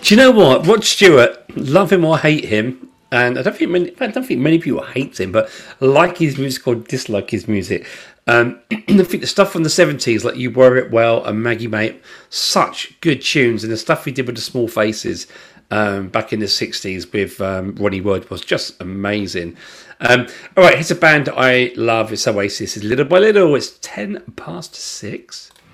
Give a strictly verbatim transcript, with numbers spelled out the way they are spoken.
Do you know what? Rod Stewart, love him or hate him, and I don't think many, I don't think many people hate him, but like his music or dislike his music. Um, I think the stuff from the seventies, like You Were It Well and Maggie Mate, such good tunes, and the stuff he did with the Small Faces um, back in the sixties with um, Ronnie Wood was just amazing. Um, all right, here's a band that I love. It's Oasis. It's Little by Little. It's ten past six.